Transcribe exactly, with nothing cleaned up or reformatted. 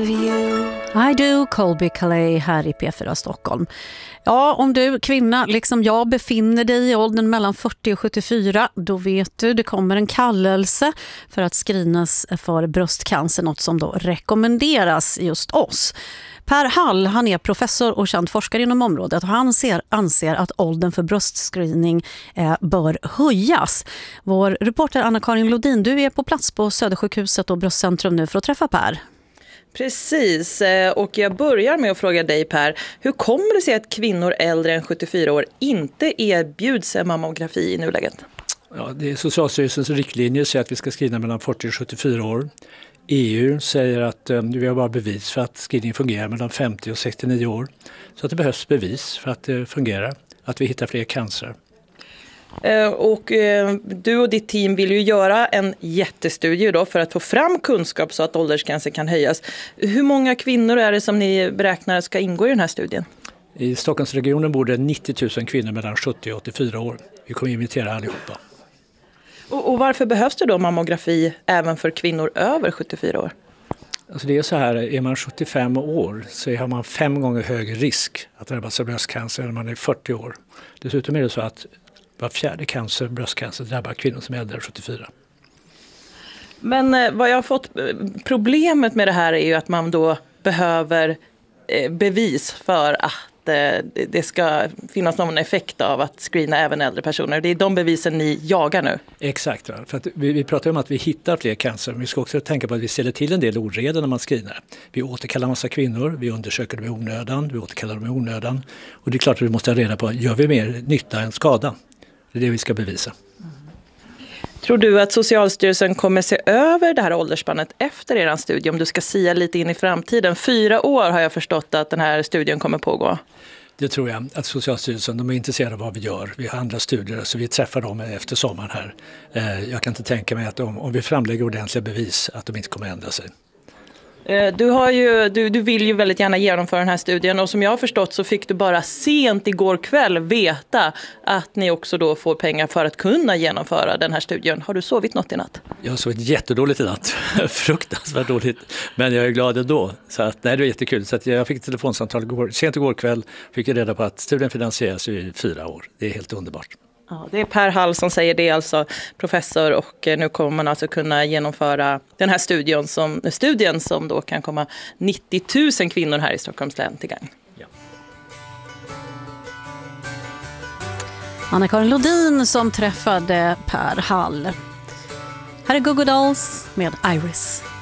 of you. I do, Colby Calais här i P fyra Stockholm. Ja, om du, kvinna, liksom jag, befinner dig i åldern mellan fyrtio och sjuttiofyra, då vet du, det kommer en kallelse för att screenas för bröstcancer, något som då rekommenderas just oss. Per Hall, han är professor och känd forskare inom området och han ser, anser att åldern för bröstscreening eh, bör höjas. Vår reporter Anna-Karin Lodin, du är på plats på Södersjukhuset och Bröstcentrum nu för att träffa Per. Precis, och jag börjar med att fråga dig Per, hur kommer det sig att kvinnor äldre än sjuttiofyra år inte erbjuds mammografi i nuläget? Ja, det är Socialstyrelsens riktlinjer säger att vi ska screena mellan fyrtio och sjuttiofyra år. E U säger att um, vi har bara bevis för att screening fungerar mellan femtio och sextionio år. Så att det behövs bevis för att det fungerar, att vi hittar fler cancer. Och du och ditt team vill ju göra en jättestudie då för att få fram kunskap så att åldersgränser kan höjas. Hur många kvinnor är det som ni beräknar ska ingå i den här studien? I Stockholmsregionen bor det nittio tusen kvinnor mellan sjuttio och åttiofyra år. Vi kommer invitera allihopa. Och, och varför behövs det då mammografi även för kvinnor över sjuttiofyra år? Alltså det är så här, är man sjuttiofem år så har man fem gånger högre risk att drabbas av bröstcancer än när man är fyrtio år. Dessutom är det så att var fjärde cancer, bröstcancer, drabbar kvinnor som är äldre än sjuttiofyra. Men eh, vad jag har fått, problemet med det här är ju att man då behöver eh, bevis för att eh, det ska finnas någon effekt av att screena även äldre personer. Det är de bevisen ni jagar nu. Exakt, va? För att vi, vi pratar om att vi hittar fler cancer, men vi ska också tänka på att vi ställer till en del oreda när man screenar. Vi återkallar massa kvinnor, vi undersöker dem i onödan, vi återkallar dem i onödan. Och det är klart att vi måste ha reda på, gör vi mer nytta än skada? Det är det vi ska bevisa. Tror du att Socialstyrelsen kommer se över det här åldersspannet efter er studie om du ska sia lite in i framtiden? Fyra år har jag förstått att den här studien kommer pågå. Det tror jag att Socialstyrelsen, de är intresserade av vad vi gör. Vi har andra studier så vi träffar dem efter sommaren här. Jag kan inte tänka mig att de, om vi framlägger ordentliga bevis att de inte kommer att ändra sig. Du, har ju, du, du vill ju väldigt gärna genomföra den här studien och som jag har förstått så fick du bara sent igår kväll veta att ni också då får pengar för att kunna genomföra den här studien. Har du sovit något i natt? Jag har sovit jättedåligt i natt, fruktansvärt dåligt, men jag är glad ändå. Så att, nej, det var jättekul. Så att jag fick ett telefonsamtal igår, sent igår kväll, fick jag reda på att studien finansieras i fyra år. Det är helt underbart. Ja, det är Per Hall som säger det, alltså professor, och nu kommer man alltså kunna genomföra den här studien som, studien som då kan komma nittio tusen kvinnor här i Stockholms län till gang. Ja. Anna-Karin Lodin som träffade Per Hall. Här är Google Dolls med Iris.